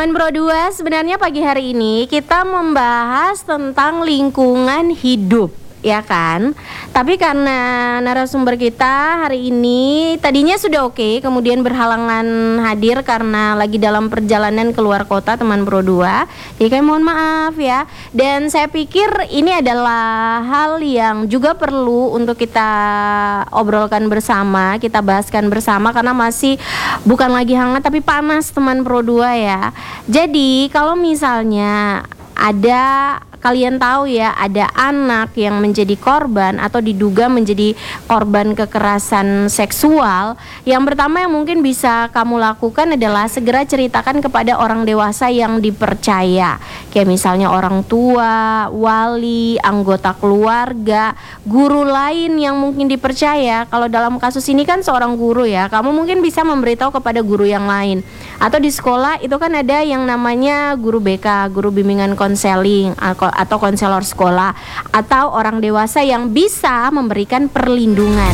Teman Pro 2, sebenarnya pagi hari ini kita membahas tentang lingkungan hidup, ya kan? Tapi karena narasumber kita hari ini tadinya sudah oke, kemudian berhalangan hadir karena lagi dalam perjalanan keluar kota, teman Pro 2. Jadi kami mohon maaf ya. Dan saya pikir ini adalah hal yang juga perlu untuk kita obrolkan bersama, kita bahaskan bersama karena masih bukan lagi hangat tapi panas, teman Pro 2 ya. Jadi kalau misalnya ada, kalian tahu ya, ada anak yang menjadi korban atau diduga menjadi korban kekerasan seksual, yang pertama yang mungkin bisa kamu lakukan adalah segera ceritakan kepada orang dewasa yang dipercaya, kayak misalnya orang tua, wali, anggota keluarga, guru lain yang mungkin dipercaya. Kalau dalam kasus ini kan seorang guru ya, kamu mungkin bisa memberitahu kepada guru yang lain. Atau di sekolah itu kan ada yang namanya guru BK, guru bimbingan konseling atau konselor sekolah, atau orang dewasa yang bisa memberikan perlindungan.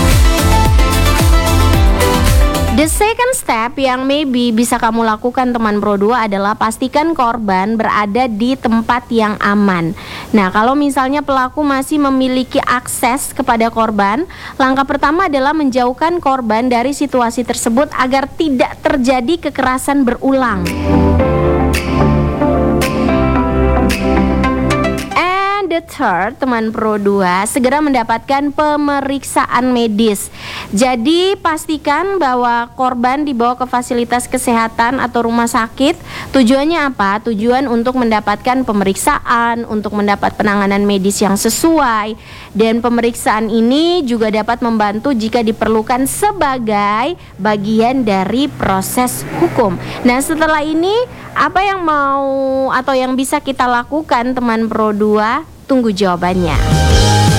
The second step yang maybe bisa kamu lakukan, teman Pro 2, adalah pastikan korban berada di tempat yang aman. Nah, kalau misalnya pelaku masih memiliki akses kepada korban, langkah pertama adalah menjauhkan korban dari situasi tersebut agar tidak terjadi kekerasan berulang. The third, teman Pro 2, segera mendapatkan pemeriksaan medis. Jadi pastikan bahwa korban dibawa ke fasilitas kesehatan atau rumah sakit. Tujuannya apa? Tujuan untuk mendapatkan pemeriksaan, untuk mendapat penanganan medis yang sesuai. Dan pemeriksaan ini juga dapat membantu jika diperlukan sebagai bagian dari proses hukum. Nah, setelah ini apa yang mau atau yang bisa kita lakukan, teman Pro 2? Tunggu jawabannya.